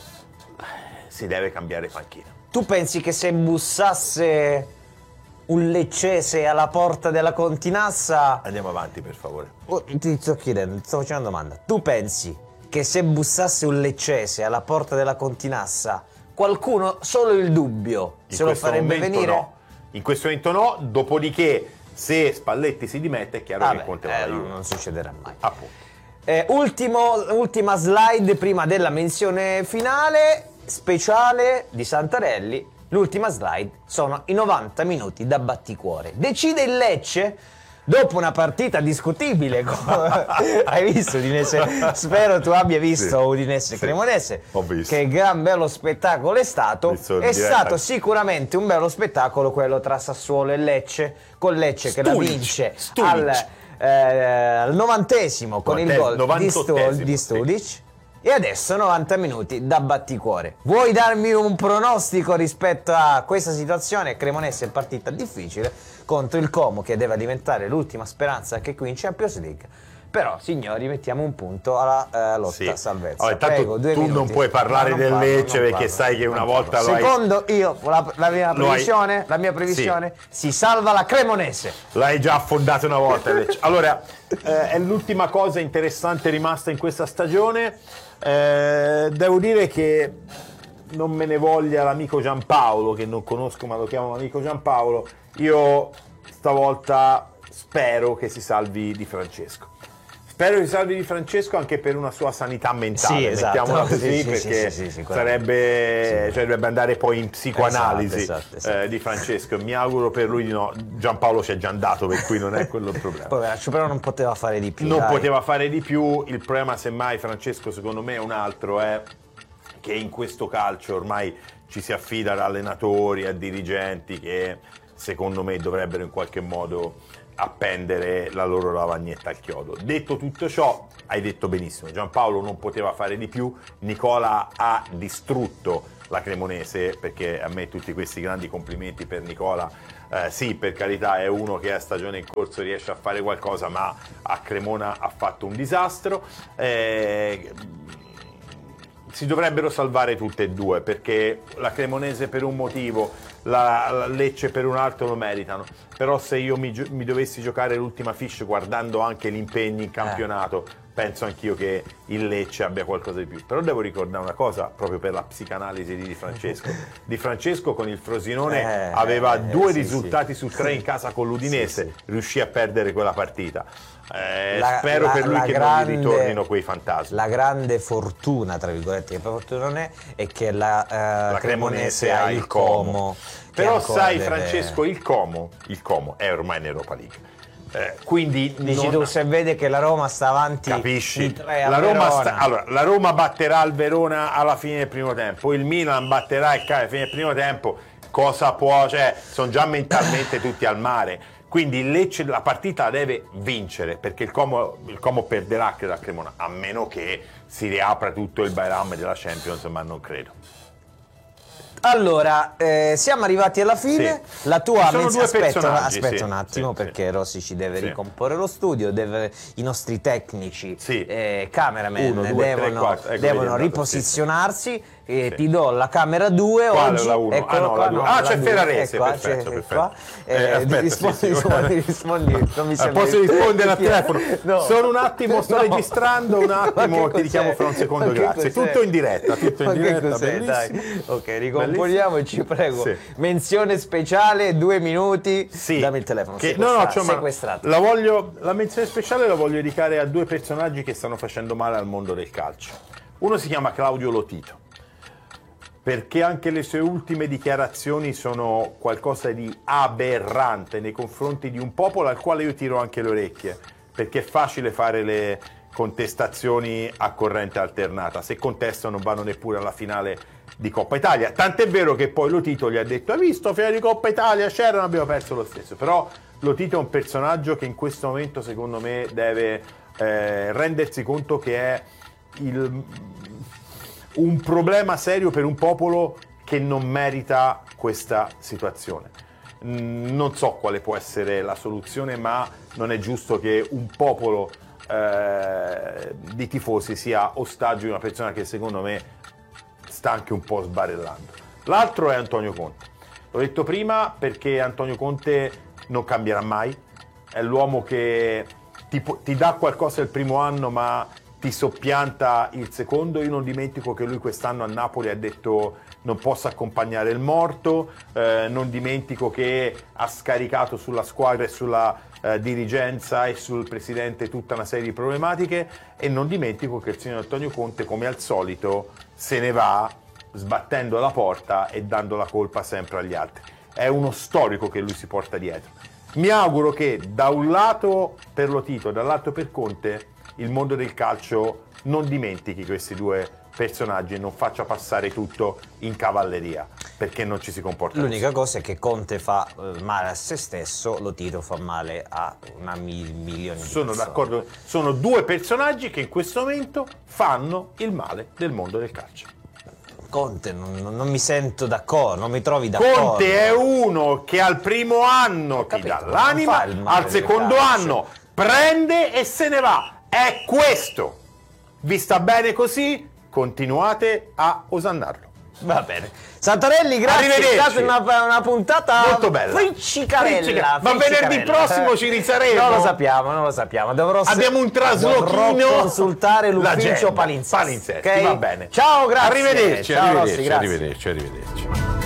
si deve cambiare panchina. Tu pensi che se bussasse un leccese alla porta della Continassa... Andiamo avanti, per favore. Oh, ti sto chiedendo, ti sto facendo una domanda. Tu pensi che se bussasse un leccese alla porta della Continassa, qualcuno, solo il dubbio, In se lo questo farebbe momento venire? no. In questo momento no, dopodiché se Spalletti si dimette è chiaro Ah che beh, Conte eh, va alla non, Juve. non succederà mai. Appunto. Eh, ultimo, ultima slide prima della menzione finale speciale di Santarelli. L'ultima slide sono i novanta minuti da batticuore. Decide il Lecce dopo una partita discutibile. Hai visto Udinese? Spero tu abbia visto Sì, Udinese sì, Cremonese. ho visto. Che gran bello spettacolo è stato. Visto in È diretta. stato sicuramente un bello spettacolo quello tra Sassuolo e Lecce, con Lecce che la Stulic, vince Stulic. al eh, al novantesimo con il gol di, Stu- novantottesimo, di Stulic, e adesso novanta minuti da batticuore. Vuoi darmi un pronostico rispetto a questa situazione? Cremonese è partita difficile contro il Como, che deve alimentare l'ultima speranza anche qui in Champions League. Però, signori, mettiamo un punto alla eh, lotta Sì. a salvezza. Allora, intanto Prego, due tu minuti. non puoi parlare No, non del parlo, Lecce, non perché parlo, sai che non una parlo. volta lo hai- Secondo io, la, la mia Lo hai- previsione, la mia previsione si salva la Cremonese. L'hai già affondato una volta invece. Allora, eh, è l'ultima cosa interessante rimasta in questa stagione. Eh, devo dire che non me ne voglia l'amico Giampaolo, che non conosco ma lo chiamo amico Giampaolo. Io stavolta spero che si salvi Di Francesco. spero che salvi Di Francesco anche per una sua sanità mentale, sì, esatto. mettiamola così, sì, perché sì, sì, sì, sarebbe, sì. Cioè, dovrebbe andare poi in psicoanalisi, esatto, esatto, esatto. Eh, Di Francesco. Mi auguro per lui di no. Giampaolo c'è già andato, per cui non è quello il problema. Poveraccio, però non poteva fare di più. Non dai. poteva fare di più. Il problema, semmai, Francesco, secondo me, è un altro, è che in questo calcio ormai ci si affida ad allenatori, a dirigenti che secondo me dovrebbero in qualche modo appendere la loro lavagnetta al chiodo. Detto tutto ciò, hai detto benissimo, Giampaolo non poteva fare di più, Nicola ha distrutto la Cremonese, perché a me tutti questi grandi complimenti per Nicola, eh, sì, per carità, è uno che a stagione in corso riesce a fare qualcosa, ma a Cremona ha fatto un disastro. Eh, si dovrebbero salvare tutte e due, perché la Cremonese per un motivo, la, la Lecce per un altro lo meritano, però se io mi, mi dovessi giocare l'ultima fiche guardando anche gli impegni in campionato, eh. penso anch'io che il Lecce abbia qualcosa di più. Però devo ricordare una cosa, proprio per la psicanalisi di Di Francesco. Di Francesco con il Frosinone eh, aveva eh, due sì, risultati sì. su tre in casa con l'Udinese, sì, sì. riuscì a perdere quella partita. Eh, La, spero la, per lui che grande, non gli ritornino quei fantasmi. La grande fortuna, tra virgolette, che poi fortuna non è, è che la, uh, la Cremonese, Cremonese ha ha il il Como. Como. che Però ancora sai deve... Francesco, il Como, il Como è ormai in Europa League. Eh, quindi Dici non... tu, se vede che la Roma sta avanti, capisci? di tre a La Roma, Verona. sta... allora, la Roma batterà il Verona alla fine del primo tempo, il Milan batterà il Cagliari alla fine del primo tempo. Cosa può? Cioè, sono già mentalmente tutti al mare. Quindi il Lecce la partita la deve vincere, perché il Como, il Como perderà che la Cremona, a meno che si riapra tutto il Bayram della Champions, ma non credo. Allora, eh, siamo arrivati alla fine. Sì. La tua Ci sono mezza... due aspetta, personaggi, aspetta sì, un attimo, sì, perché sì. Rossi ci deve Sì. ricomporre lo studio, deve... i nostri tecnici, Sì. eh, cameraman, Uno, due, devono, tre, quattro. Ecco, devono vedi, è andato, riposizionarsi. E Sì. ti do la camera due Quale oggi. la uno? Eccolo Ah, no, qua, la due. no, Ah, la c'è due. Ferrarese, Ecco, perfetto, c'è perfetto. qua. Eh, Eh, aspetta, rispondi, sì, sì. rispondi, rispondi, non mi Eh, sembra posso di- rispondere al Chi è? telefono? No. Sono un attimo, sto No. registrando un Ma attimo, che ti richiamo cos'è? fra un secondo, Ma che grazie. cos'è? Tutto in diretta, tutto in Ma che diretta, cos'è? Dai. bellissimo. Ok, ricomponiamoci, prego. Sì. Menzione speciale, due minuti. Sì. Dammi il telefono. Che, no, sequestra- no, cioè, ma sequestrato. la, voglio, la menzione speciale la voglio dedicare a due personaggi che stanno facendo male al mondo del calcio. Uno si chiama Claudio Lotito, perché anche le sue ultime dichiarazioni sono qualcosa di aberrante nei confronti di un popolo al quale io tiro anche le orecchie, perché è facile fare le contestazioni a corrente alternata, se contestano non vanno neppure alla finale di Coppa Italia, tant'è vero che poi Lotito gli ha detto: hai visto, finale di Coppa Italia c'erano, abbiamo perso lo stesso. Però Lotito è un personaggio che in questo momento secondo me deve eh, rendersi conto che è il un problema serio per un popolo che non merita questa situazione. Non so quale può essere la soluzione, ma non è giusto che un popolo eh, di tifosi sia ostaggio di una persona che secondo me sta anche un po' sbarellando. L'altro è Antonio Conte. L'ho detto prima perché Antonio Conte non cambierà mai, è l'uomo che ti, ti dà qualcosa il primo anno ma ti soppianta il secondo. Io non dimentico che lui quest'anno a Napoli ha detto non posso accompagnare il morto, eh, non dimentico che ha scaricato sulla squadra e sulla eh, dirigenza e sul presidente tutta una serie di problematiche, e non dimentico che il signor Antonio Conte, come al solito, se ne va sbattendo la porta e dando la colpa sempre agli altri. È uno storico che lui si porta dietro. Mi auguro che da un lato per Lotito e dall'altro per Conte il mondo del calcio non dimentichi questi due personaggi e non faccia passare tutto in cavalleria, perché non ci si comporta così. L'unica cosa è che Conte fa eh, male a se stesso, Lotito fa male a una mi- milione di Sono persone. d'accordo, sono due personaggi che in questo momento fanno il male del mondo del calcio. Conte non, non mi sento d'accordo, non mi trovi d'accordo. Conte è uno che al primo anno ti capito, dà ma non l'anima, fa il male al del secondo calcio. anno prende e se ne va. È questo. Vi sta bene così? Continuate a osannarlo. Va bene. Santarelli, grazie. Arrivederci. È stata una, una puntata Molto bella. friccicarella. Friccica- Ma venerdì friccicarella. prossimo ci risaremo. Non lo sappiamo, non lo sappiamo. Dovrò Abbiamo un traslochino. dovrò consultare l'ufficio L'agenda. Palinsetti. Palinsetti, ok? va bene. Ciao, grazie. Arrivederci, Ciao, arrivederci, Rossi, grazie. arrivederci, arrivederci.